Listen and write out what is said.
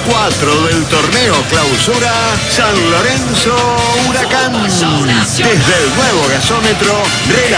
4 del torneo Clausura San Lorenzo Huracán. Desde el nuevo gasómetro,